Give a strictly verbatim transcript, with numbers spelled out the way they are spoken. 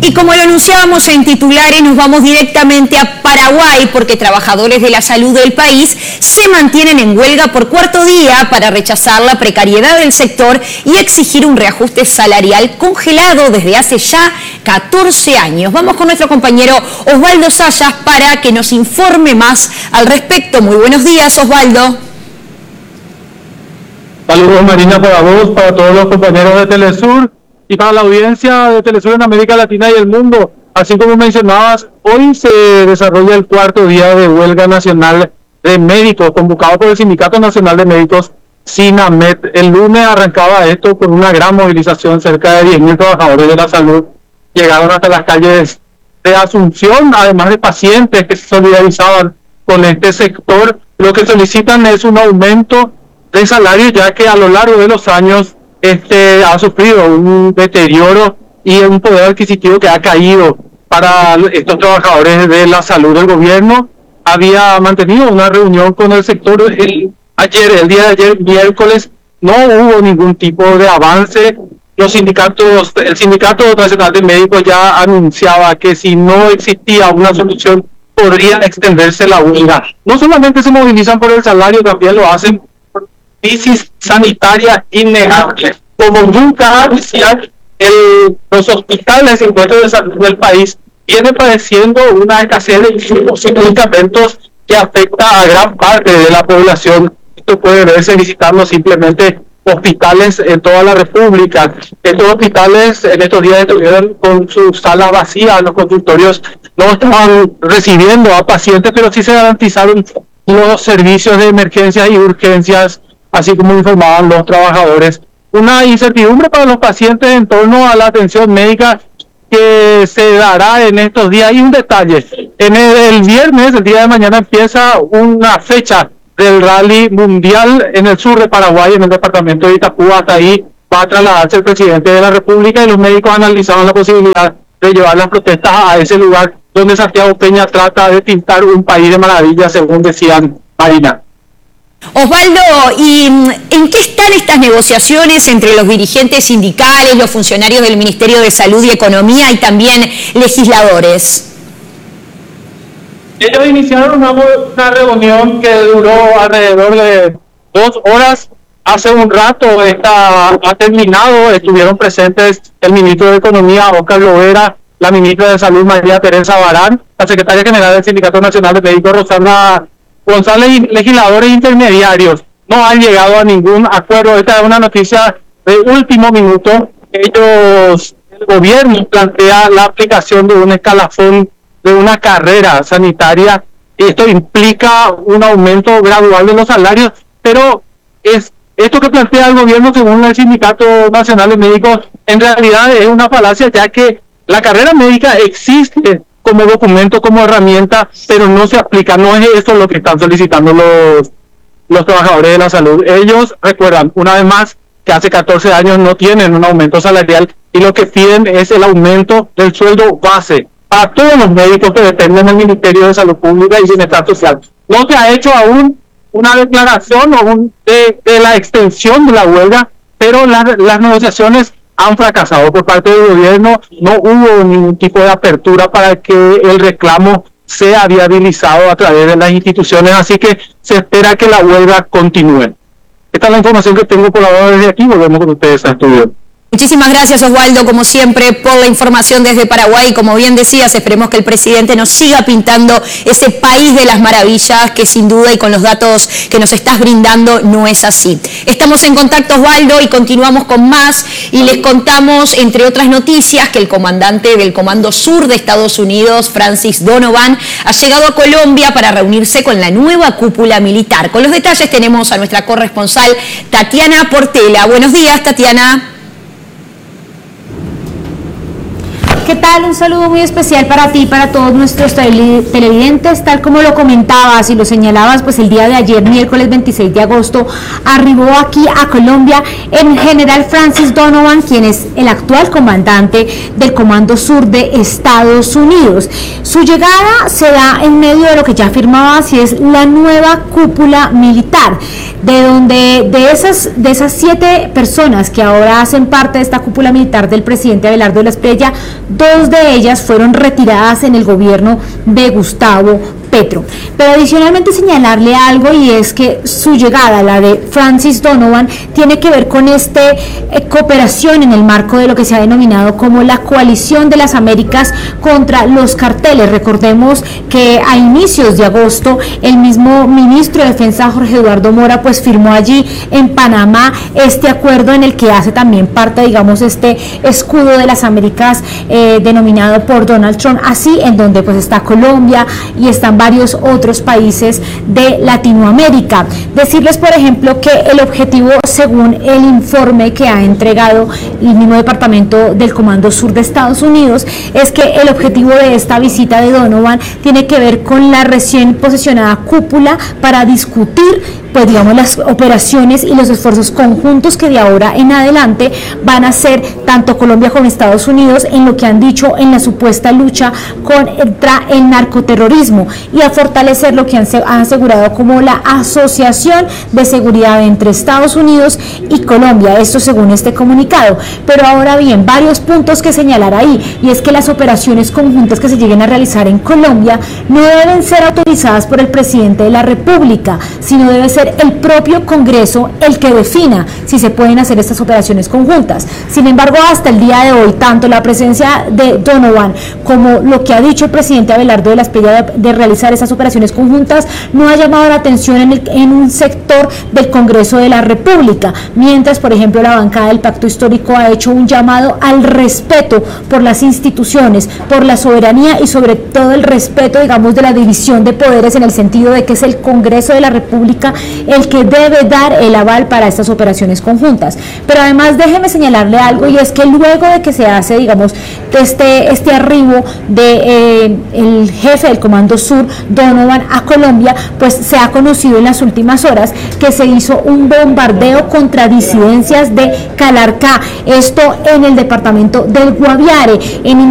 Y como lo anunciábamos en titulares, nos vamos directamente a Paraguay porque trabajadores de la salud del país se mantienen en huelga por cuarto día para rechazar la precariedad del sector y exigir un reajuste salarial congelado desde hace ya catorce años. Vamos con nuestro compañero Osvaldo Sayas para que nos informe más al respecto. Muy buenos días, Osvaldo. Saludos, Marina, para vos, para todos los compañeros de Telesur y para la audiencia de Telesur en América Latina y el mundo. Así como mencionabas, hoy se desarrolla el cuarto día de huelga nacional de médicos, convocado por el Sindicato Nacional de Médicos, SINAMED. El lunes arrancaba esto con una gran movilización, cerca de diez mil trabajadores de la salud llegaron hasta las calles de Asunción, además de pacientes que se solidarizaban con este sector. Lo que solicitan es un aumento de salario, ya que a lo largo de los años este ha sufrido un deterioro y un poder adquisitivo que ha caído para estos trabajadores de la salud. El gobierno había mantenido una reunión con el sector el, ayer, el día de ayer, miércoles, no hubo ningún tipo de avance. Los sindicatos, el Sindicato Nacional de Médicos ya anunciaba que si no existía una solución podría extenderse la huelga. No solamente se movilizan por el salario, también lo hacen por crisis sanitaria innegable. Como nunca decía, el, los hospitales y centros de salud del país vienen padeciendo una escasez de insumos y medicamentos que afecta a gran parte de la población. Esto puede verse visitando simplemente hospitales en toda la República. Estos hospitales en estos días estuvieron con sus salas vacías, los consultorios no estaban recibiendo a pacientes, pero sí se garantizaron los servicios de emergencias y urgencias, así como informaban los trabajadores. Una incertidumbre para los pacientes en torno a la atención médica que se dará en estos días. Y un detalle, en el, el viernes, el día de mañana, empieza una fecha del rally mundial en el sur de Paraguay, en el departamento de Itapú. Hasta ahí va a trasladarse el presidente de la República y los médicos analizaron la posibilidad de llevar las protestas a ese lugar donde Santiago Peña trata de pintar un país de maravillas, según decían, Marina. Osvaldo, ¿y en qué están estas negociaciones entre los dirigentes sindicales, los funcionarios del Ministerio de Salud y Economía y también legisladores? Ellos iniciaron una, una reunión que duró alrededor de dos horas. Hace un rato esta ha terminado, estuvieron presentes el ministro de Economía, Oscar Lovera, la ministra de Salud, María Teresa Barán, la secretaria general del Sindicato Nacional de Médicos, Rosana González, y legisladores intermediarios. No han llegado a ningún acuerdo. Esta es una noticia de último minuto. Ellos, el gobierno plantea la aplicación de un escalafón de una carrera sanitaria. Esto implica un aumento gradual de los salarios, pero es esto que plantea el gobierno, según el Sindicato Nacional de Médicos, en realidad es una falacia, ya que la carrera médica existe como documento, como herramienta, pero no se aplica. No es eso lo que están solicitando los, los trabajadores de la salud. Ellos recuerdan, una vez más, que hace catorce años no tienen un aumento salarial y lo que piden es el aumento del sueldo base a todos los médicos que dependen del Ministerio de Salud Pública y Bienestar Social. No se ha hecho aún una declaración o un, de, de la extensión de la huelga, pero la, las negociaciones han fracasado por parte del gobierno. No hubo ningún tipo de apertura para que el reclamo sea viabilizado a través de las instituciones, así que se espera que la huelga continúe. Esta es la información que tengo por ahora desde aquí. Volvemos con ustedes a estudio. Muchísimas gracias, Osvaldo, como siempre, por la información desde Paraguay. Como bien decías, esperemos que el presidente nos siga pintando ese país de las maravillas, que sin duda y con los datos que nos estás brindando no es así. Estamos en contacto, Osvaldo, y continuamos con más. Y les contamos, entre otras noticias, que el comandante del Comando Sur de Estados Unidos, Francis Donovan, ha llegado a Colombia para reunirse con la nueva cúpula militar. Con los detalles tenemos a nuestra corresponsal, Tatiana Portela. Buenos días, Tatiana. ¿Qué tal? Un saludo muy especial para ti y para todos nuestros televidentes. Tal como lo comentabas y lo señalabas, pues el día de ayer, miércoles veintiséis de agosto, arribó aquí a Colombia el general Francis Donovan, quien es el actual comandante del Comando Sur de Estados Unidos. Su llegada se da en medio de lo que ya afirmabas, y es la nueva cúpula militar, de donde de esas, de esas siete personas que ahora hacen parte de esta cúpula militar del presidente Abelardo de la Espriella, dos de ellas fueron retiradas en el gobierno de Gustavo Petro. Pero adicionalmente señalarle algo, y es que su llegada, la de Francis Donovan, tiene que ver con esta eh, cooperación en el marco de lo que se ha denominado como la coalición de las Américas contra los carteles. Recordemos que a inicios de agosto el mismo ministro de Defensa, Jorge Eduardo Mora, pues firmó allí en Panamá este acuerdo en el que hace también parte, digamos, este escudo de las Américas eh, denominado por Donald Trump, así en donde pues está Colombia y están varios otros países de Latinoamérica. Decirles, por ejemplo, que el objetivo, según el informe que ha entregado el mismo Departamento del Comando Sur de Estados Unidos, es que el objetivo de esta visita de Donovan tiene que ver con la recién posesionada cúpula para discutir, pues digamos, las operaciones y los esfuerzos conjuntos que de ahora en adelante van a hacer tanto Colombia como Estados Unidos en lo que han dicho en la supuesta lucha contra el narcoterrorismo, y a fortalecer lo que han, han asegurado como la asociación de seguridad entre Estados Unidos y Colombia, esto según este comunicado. Pero ahora bien, varios puntos que señalar ahí, y es que las operaciones conjuntas que se lleguen a realizar en Colombia no deben ser autorizadas por el presidente de la República, sino debe ser el propio Congreso el que defina si se pueden hacer estas operaciones conjuntas. Sin embargo, hasta el día de hoy, tanto la presencia de Donovan como lo que ha dicho el presidente Abelardo de la Espriella de, de realizar esas operaciones conjuntas no ha llamado la atención en, el, en un sector del Congreso de la República, mientras, por ejemplo, la bancada del Pacto Histórico ha hecho un llamado al respeto por las instituciones, por la soberanía y sobre todo el respeto, digamos, de la división de poderes, en el sentido de que es el Congreso de la República el que debe dar el aval para estas operaciones conjuntas. Pero además déjeme señalarle algo, y es que luego de que se hace, digamos, este, este arribo de eh, el jefe del Comando Sur, Donovan, a Colombia, pues se ha conocido en las últimas horas que se hizo un bombardeo contra disidencias de Calarcá, esto en el departamento del Guaviare, en